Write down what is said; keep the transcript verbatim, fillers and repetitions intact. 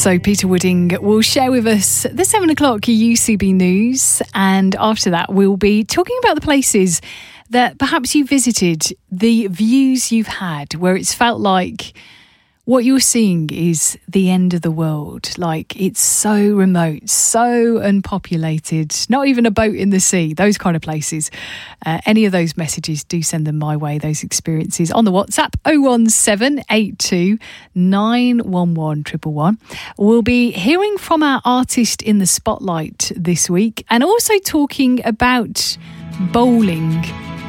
So Peter Wooding will share with us the seven o'clock U C B News, and after that we'll be talking about the places that perhaps you visited, the views you've had, where it's felt like what you're seeing is the end of the world. Like it's so remote, so unpopulated, not even a boat in the sea, those kind of places. Uh, any of those messages, do send them my way, those experiences, on the WhatsApp oh one seven eight two nine one one one one one. We'll be hearing from our artist in the spotlight this week, and also talking about bowling.